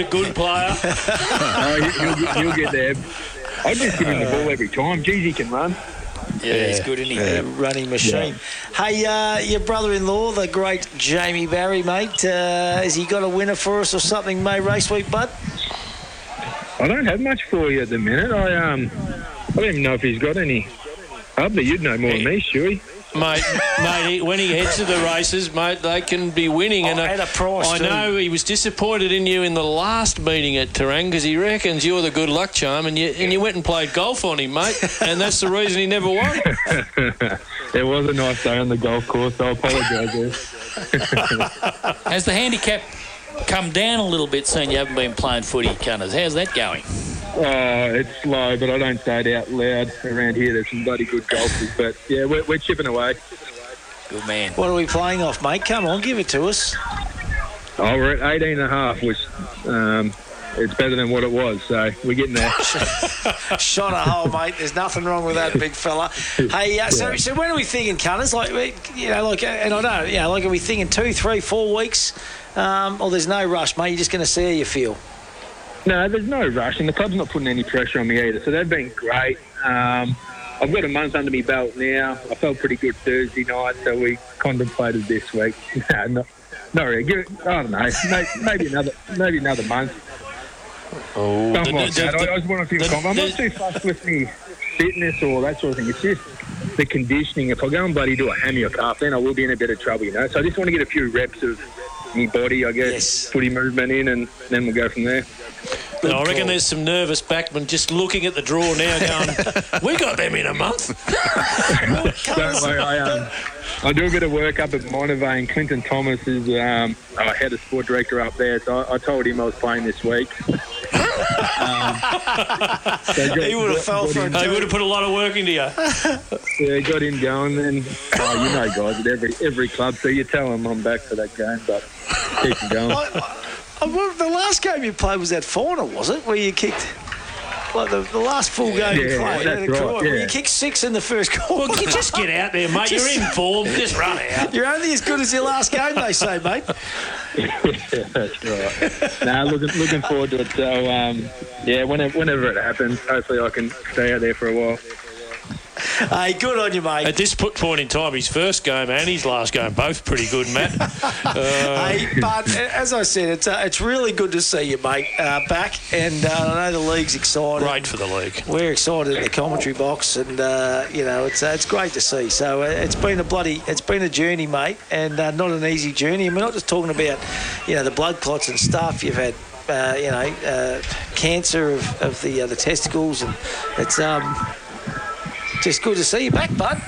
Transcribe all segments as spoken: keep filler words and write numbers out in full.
a good player. No, he'll, he'll, he'll get there. I just give him the ball every time. Geez, he can run. Yeah, yeah, he's good, isn't he? Yeah. Running machine. Yeah. Hey, uh, your brother-in-law, the great Jamie Barry, mate, uh, has he got a winner for us or something, May Race Week, bud? I don't have much for you at the minute. I um, I don't even know if he's got any. Hubby, you'd know more than me, Stewie. Mate, mate, he, when he heads to the races, mate, they can be winning. Oh, and at a price I too. know he was disappointed in you in the last meeting at Terang because he reckons you're the good luck charm, and you and you went and played golf on him, mate, and that's the reason he never won. It was a nice day on the golf course, so I apologise. Has the handicap come down a little bit seeing you haven't been playing footy, Cunners? How's that going? Oh, it's slow, but I don't say it out loud around here. There's some bloody good golfers, but yeah, we're, we're chipping away. Good man. What are we playing off, mate? Come on, give it to us. Oh, we're at eighteen and a half, which um, it's better than what it was, so we're getting there. Shot a hole, mate. There's nothing wrong with that, big fella. Hey, uh, so so when are we thinking, Cunners? Like, you know, like, and I don't, you know, like, are we thinking two, three, four weeks? Um, or there's no rush, mate. You're just going to see how you feel. No, there's no rush, and the club's not putting any pressure on me either, so they've been great. Um, I've got a month under my belt now. I felt pretty good Thursday night, so we contemplated this week. No, not, not really. Give it, I don't know, maybe, maybe another maybe another month. Oh, Something the, like the, that. the, I just want to feel the, confident. I'm not the, too fussed with me fitness or that sort of thing. It's just the conditioning. If I go and bloody do a hammy or calf, then I will be in a bit of trouble, you know. So I just want to get a few reps of my body, I guess, yes. footy movement in, and then we'll go from there. No, I reckon there's some nervous backmen just looking at the draw now going, we got them in a month. Don't worry, I, um, I do a bit of work up at Monterey. Clinton Thomas is um, our head of sport director up there, so I, I told him I was playing this week. um, so got, he would have fell for it. He would have put a lot of work into you. Yeah, got him going, and oh, you know guys at every every club, so you tell them I'm back for that game, but keep them going. I, I, well, the last game you played was that final, was it? Where you kicked, like the, the last full game yeah, you played. That's yeah, right, yeah. yeah. You kicked six in the first quarter. Well, just get out there, mate. Just, You're in form. Just run out. You're only as good as your last game, they say, mate. Yeah, that's right. Nah, looking looking forward to it. So, um, yeah, whenever whenever it happens, hopefully I can stay out there for a while. Hey, good on you, mate. At this point in time, his first game and his last game, both pretty good, Matt. uh, Hey, but as I said, it's uh, it's really good to see you, mate, uh, back. And uh, I know the league's excited. Great for the league. We're excited in the commentary box, and uh, you know it's uh, it's great to see. So uh, it's been a bloody it's been a journey, mate, and uh, not an easy journey. And we're not just talking about you know the blood clots and stuff. You've had uh, you know uh, cancer of, of the uh, the testicles, and it's um. just good to see you back, bud.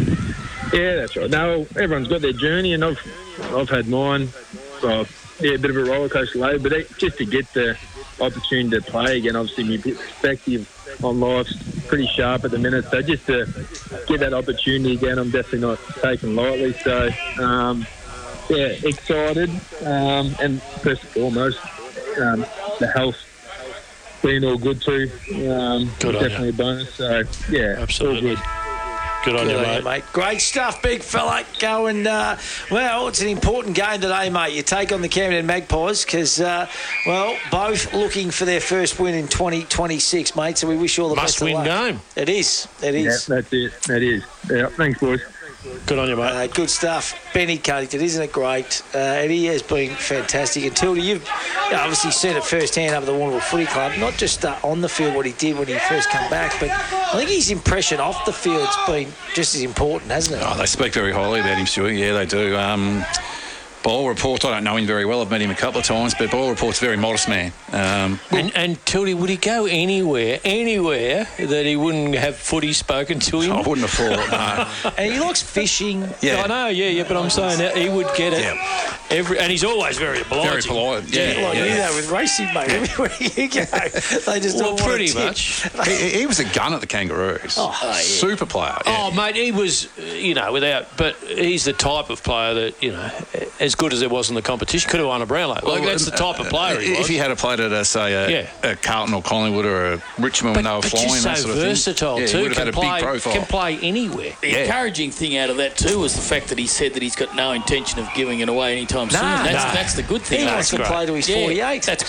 Yeah, that's right. No, everyone's got their journey, and I've I've had mine. So, yeah, a bit of a roller coaster load, but it, just to get the opportunity to play again, obviously my perspective on life's pretty sharp at the minute. So just to get that opportunity again, I'm definitely not taking lightly. So, um, yeah, excited, um, and first and foremost, um, the health being all good too. Um, good definitely you. a bonus. So, yeah, absolutely. all good. Good on Good you, on mate. you, mate. Great stuff, big fella. Go and, uh, well, it's an important game today, mate. You take on the Camden Magpies because, uh, well, both looking for their first win in twenty twenty-six, mate. So we wish you all the Must best of luck. win game. It is. It is. Yeah, that's it. That is. Yeah, thanks, boys. Good on you, mate. Uh, good stuff. Benny Cunnington, isn't it great? Uh, and he has been fantastic. And Tilda, you've obviously seen it firsthand up at the Warrnambool Footy Club, not just uh, on the field what he did when he first came back, but I think his impression off the field's been just as important, hasn't it? Oh, they speak very highly about him, Stuart. Yeah, they do. Um, by all reports, I don't know him very well. I've met him a couple of times, but by all reports, a very modest man. Um, and, and Tildy, would he go anywhere, anywhere that he wouldn't have footy spoken to him? I wouldn't have thought, no. And he likes fishing. Yeah. I know, yeah, yeah, but I'm saying that he would get it. Yeah. Every, and he's always very obliging. Very polite. Yeah, Like yeah. you know, with racing, mate. Everywhere you go, they just Well, all pretty want much. he, he was a gun at the Kangaroos. Oh, yeah. Super player. Yeah. Oh, mate, he was, you know, without, but he's the type of player that, you know, as good as there was in the competition, could have won a Brownlow. Like, that's the type of player he was. If he had played at, a, say, a, Yeah. a Carlton or Collingwood or a Richmond but, when they were but flying, just that so sort of versatile thing. Yeah, too. he would have Can had a play, big profile. can play anywhere. The Yeah. encouraging thing out of that too was the fact that he said that he's got no intention of giving it away anytime soon. Nah, That's nah. that's the good thing. He That's wants to great. play to his Yeah, forty-eight. That's great.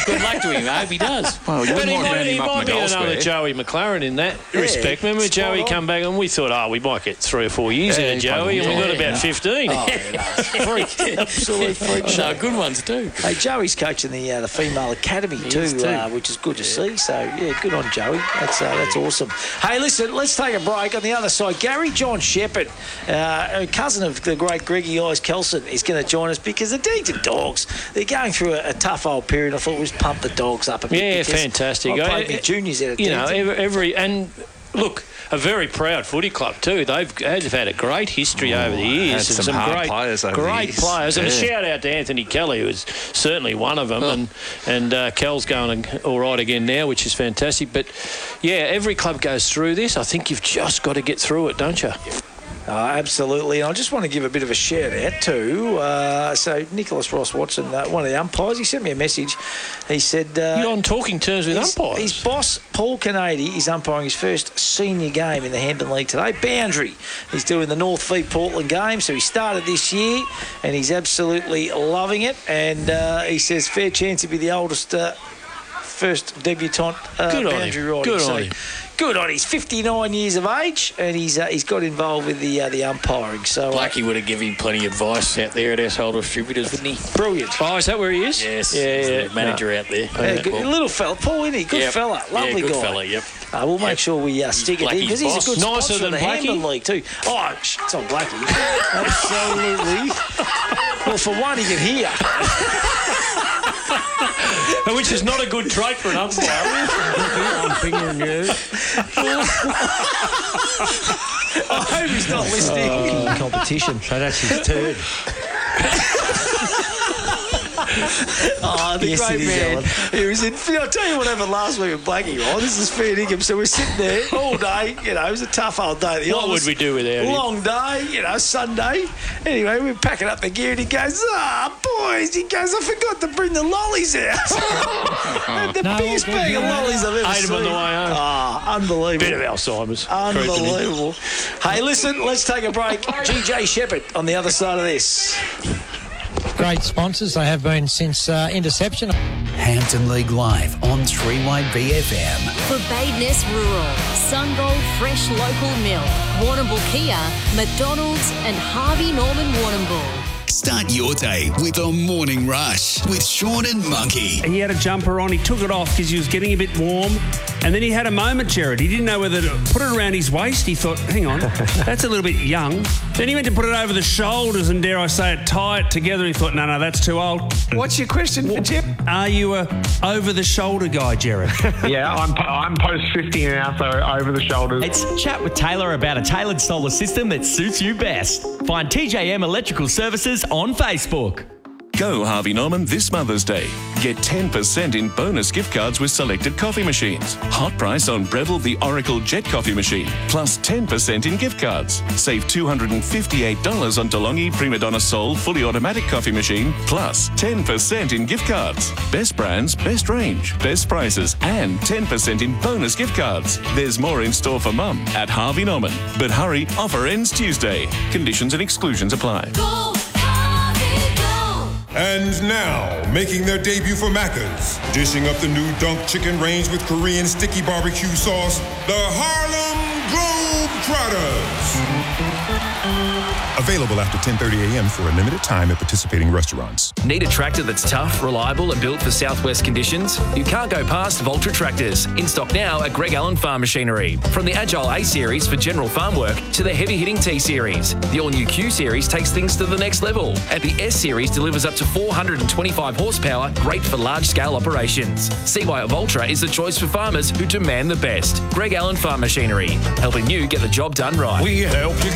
Good luck to him. I hope he does. Well, you But wouldn't he want to might, round he him up in might the be goal another square. Joey McLaren in that Yeah, respect. Remember spot Joey on. come back and we thought, oh, we might get three or four years Yeah, in a he Joey, probably and we got will. about Yeah. fifteen. Freak. Absolute freak show. No, good ones too. Hey, Joey's coaching the uh, the female academy too, is too. Uh, which is good to see. So yeah, good on Joey. That's uh, that's awesome. Hey, listen, let's take a break. On the other side, Gary John Shepherd, uh, a cousin of the great Greggy Eyes Kelson, is going to join us because the Deeds Dogs, they're going through a, a tough old period. I thought we'd pump the dogs up a bit. Yeah, because fantastic. I played I- my juniors out at You know, Deeds. every, every and look, a very proud footy club too. They've, they've had a great history over the years, had and some hard great players over the great years. players. And a Yeah. shout out to Anthony Kelly, who was certainly one of them. And and uh, Kel's going all right again now, which is fantastic. But yeah, every club goes through this. I think you've just got to get through it, don't you? Uh, absolutely. And I just want to give a bit of a shout out to uh, so Nicholas Ross Watson, uh, one of the umpires. He sent me a message. He said uh, You're on talking terms with his, umpires. his boss Paul Canady is umpiring his first senior game in the Hampton League today. Boundary. He's doing the North Feed Portland game, so he started this year and he's absolutely loving it. And uh, he says fair chance to be the oldest uh, first debutant uh, Good on boundary him. rider. Good so, on him. Good on. He's fifty-nine years of age, and he's uh, he's got involved with the uh, the umpiring. So uh, Blackie would have given him plenty of advice out there at Household Distributors, wouldn't he? brilliant. Oh, is that where he is? Yes. Yeah, he's yeah. the manager out there. Yeah, good, little fella, Paul, isn't he? Good Yep. fella, lovely yeah, good guy. fella, yep. Uh, we'll make sure we uh, stick it in Blackie's because he's a boss. good Nicer sponsor of than the Hampton Blackie? League too. Oh, sh- it's on Blackie. Absolutely. Well, for one, he can hear. Which is not a good trait for an umpire. I'm fingering you. I hope he's not listening. Uh, Competition. So that's his turn. Oh, the Yes, great it is, man. Alan. He was in. I'll tell you what happened last week with Blackie. Right, this is fair dinkum. So we're sitting there all day. You know, it was a tough old day. At the What office. would we do without him? Long day. You know, Sunday. Anyway, we're packing up the gear, and he goes, "Ah, boys," he goes, "I forgot to bring the lollies out." And the biggest bag of lollies I've ever Ate 'em seen. on the way home. Ah, unbelievable. Bit of Alzheimer's. Unbelievable. Hey, listen, let's take a break. G J Shepherd on the other side of this. Great sponsors. They have been since uh, Interception. Hampton League Live on three Y B F M. For Badeness Rural, Sungold Fresh Local Milk, Warrnambool Kia, McDonald's and Harvey Norman Warrnambool. Start your day with a morning rush with Sean and Monkey. He had a jumper on. He took it off because he was getting a bit warm. And then he had a moment, Jared. He didn't know whether to put it around his waist. He thought, hang on, that's a little bit young. Then he went to put it over the shoulders and, dare I say it, tie it together. He thought, no, no, that's too old. What's your question for Jim? Are you a over-the-shoulder guy, Jared? Yeah, I'm I'm post fifty now, so over the shoulders. It's Chat with Taylor about a tailored solar system that suits you best. Find T J M Electrical Services on Facebook. Go Harvey Norman this Mother's Day. Get ten percent in bonus gift cards with selected coffee machines. Hot price on Breville the Oracle Jet Coffee Machine, plus ten percent in gift cards. Save two hundred fifty-eight dollars on DeLonghi Prima Donna Soul Fully Automatic Coffee Machine, plus ten percent in gift cards. Best brands, best range, best prices, and ten percent in bonus gift cards. There's more in store for Mum at Harvey Norman. But hurry, offer ends Tuesday. Conditions and exclusions apply. And now, making their debut for Macca's, dishing up the new Dunk Chicken range with Korean sticky barbecue sauce, the Harlem Globetrotters. Available after ten thirty a.m. for a limited time at participating restaurants. Need a tractor that's tough, reliable and built for southwest conditions? You can't go past Voltra Tractors. In stock now at Greg Allen Farm Machinery. From the Agile A Series for general farm work to the heavy-hitting T Series. The all-new Q Series takes things to the next level. And the S Series delivers up to four hundred twenty-five horsepower, great for large-scale operations. See why Voltra is the choice for farmers who demand the best. Greg Allen Farm Machinery, helping you get the job done right. We help you